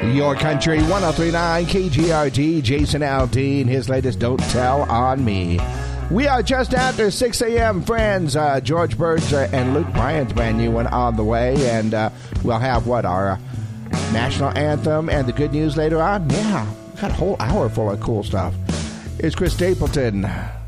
Your Country 103.9 KGRD, Jason Aldean, his latest Don't Tell on Me. We are just after 6 a.m., friends. George Burge and Luke Bryan's brand new one on the way, and we'll have, our national anthem and the good news later on? Yeah, we've got a whole hour full of cool stuff. It's Chris Stapleton.